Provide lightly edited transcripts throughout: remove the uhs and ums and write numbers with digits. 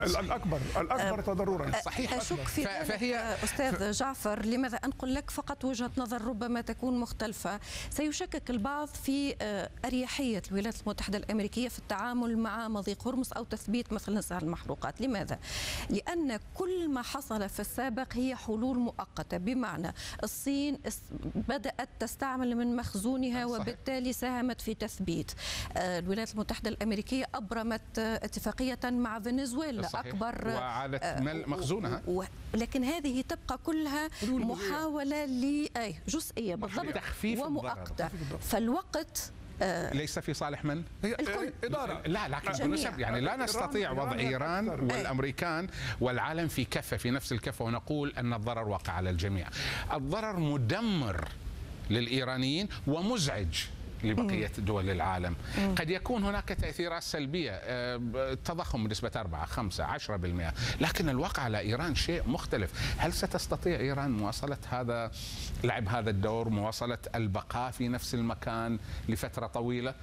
الأكبر تضررا. صحيح. أشك في ذلك أستاذ جعفر. لماذا أنقل لك فقط وجهة نظر ربما تكون مختلفة؟ سيشكك البعض في أريحية الولايات المتحدة الأمريكية في التعامل مع مضيق هرمز أو تثبيت مثلا سعر المحروقات. لماذا؟ لأن كل ما حصل في السابق هي حلول مؤقتة، بمعنى الصين بدأت تستعمل من مخزونها وبالتالي ساهمت في تثبيت. الولايات المتحدة الأمريكية أبرمت اتفاقية مع فنزويلا أكبر وعادت مخزونها، لكن هذه تبقى كلها محاولة جزئية بالضبط ومؤقتة. فالوقت ليس في صالح من؟ إدارة. لا، لكن يعني لا نستطيع وضع إيران والأمريكان والعالم في كفة، في نفس الكفة، ونقول أن الضرر واقع على الجميع. الضرر مدمر للإيرانيين ومزعج لبقية دول العالم. قد يكون هناك تأثيرات سلبية، التضخم بنسبة 4 5 10%، لكن الواقع على إيران شيء مختلف. هل ستستطيع إيران مواصلة لعب هذا الدور، مواصلة البقاء في نفس المكان لفترة طويلة؟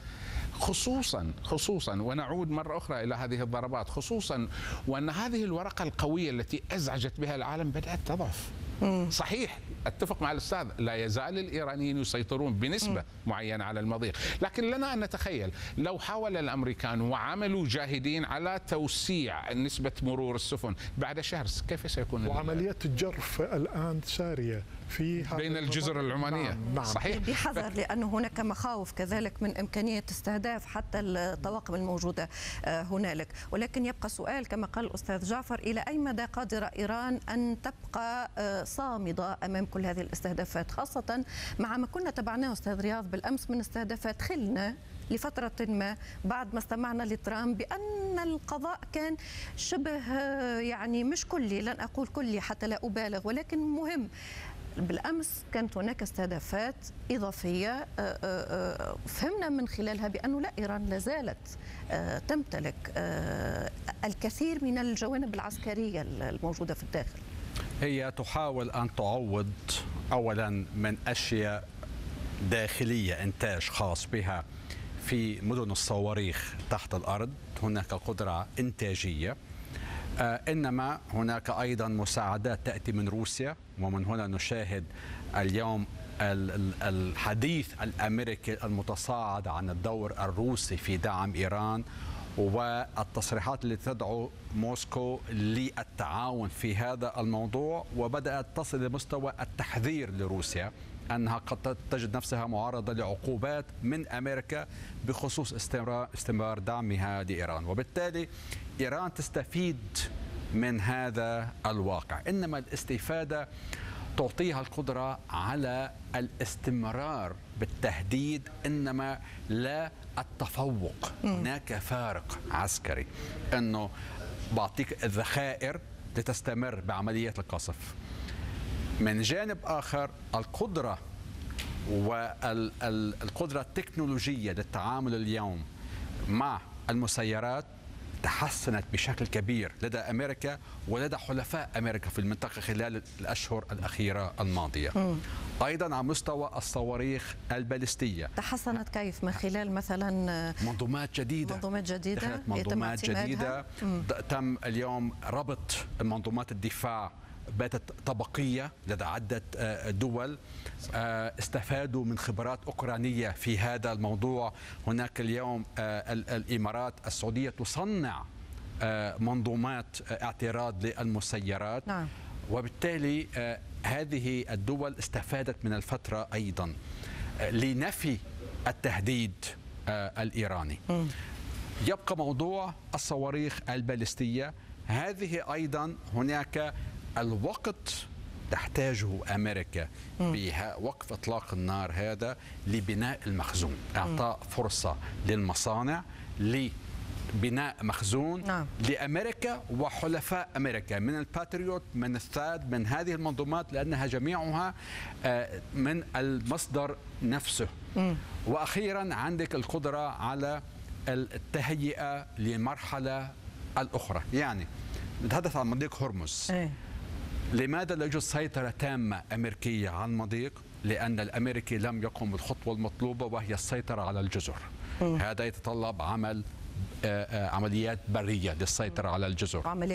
خصوصا ونعود مرة أخرى إلى هذه الضربات، خصوصا وأن هذه الورقة القوية التي أزعجت بها العالم بدأت تضعف. صحيح، اتفق مع الاستاذ، لا يزال الايرانيين يسيطرون بنسبه معينه على المضيق، لكن لنا ان نتخيل لو حاول الامريكان وعملوا جاهدين على توسيع نسبه مرور السفن بعد شهر، كيف سيكون وعمليات الجرف الان ساريه في بين الجزر العمانيه. نعم. صحيح، بحذر لأن هناك مخاوف كذلك من إمكانية استهداف حتى الطواقم الموجودة هنالك. ولكن يبقى سؤال كما قال الأستاذ جعفر، إلى أي مدى قادرة إيران أن تبقى صامدة أمام كل هذه الاستهدافات، خاصة مع ما كنا تبعناه أستاذ رياض بالأمس من استهدافات خلنا لفترة ما بعد ما استمعنا لترامب بأن القضاء كان شبه يعني مش كلي، لن أقول كلي حتى لا أبالغ، ولكن مهم. بالأمس كانت هناك استهدافات إضافية فهمنا من خلالها بأنه لا، إيران لازالت تمتلك الكثير من الجوانب العسكرية الموجودة في الداخل. هي تحاول أن تعوض أولا من أشياء داخلية، إنتاج خاص بها في مدن الصواريخ تحت الأرض، هناك قدرة إنتاجية، إنما هناك أيضا مساعدات تأتي من روسيا. ومن هنا نشاهد اليوم الحديث الأمريكي المتصاعد عن الدور الروسي في دعم إيران، والتصريحات التي تدعو موسكو للتعاون في هذا الموضوع، وبدأت تصل لمستوى التحذير لروسيا أنها قد تجد نفسها معرضة لعقوبات من أمريكا بخصوص استمرار دعمها لإيران. وبالتالي إيران تستفيد من هذا الواقع، إنما الاستفادة تعطيها القدرة على الاستمرار بالتهديد، إنما لا التفوق. هناك فارق عسكري، أنه بعطيك الذخائر لتستمر بعملية القصف. من جانب آخر القدرة والقدرة التكنولوجية للتعامل اليوم مع المسيرات تحسنت بشكل كبير لدى أمريكا ولدى حلفاء أمريكا في المنطقة خلال الأشهر الأخيرة الماضية. أيضا على مستوى الصواريخ البالستية تحسنت كيف؟ من خلال مثلا منظومات جديدة تم اليوم ربط منظومات الدفاع، باتت طبقية لدى عدة دول، استفادوا من خبرات أوكرانية في هذا الموضوع. هناك اليوم الإمارات السعودية تصنع منظومات اعتراض للمسيرات. وبالتالي هذه الدول استفادت من الفترة أيضا لنفي التهديد الإيراني. يبقى موضوع الصواريخ البالستية، هذه أيضا هناك الوقت تحتاجه أمريكا بوقف إطلاق النار هذا لبناء المخزون، إعطاء فرصة للمصانع لبناء مخزون لأمريكا وحلفاء أمريكا من الباتريوت، من الثاد، من هذه المنظومات، لأنها جميعها من المصدر نفسه. وأخيرا عندك القدرة على التهيئة للمرحلة الأخرى. يعني نتحدث عن مضيق هرمز. لماذا لا يوجد سيطرة تامة أمريكية على المضيق؟ لأن الأمريكي لم يقم بالخطوة المطلوبة، وهي السيطرة على الجزر. هذا يتطلب عمل عمليات برية للسيطرة على الجزر.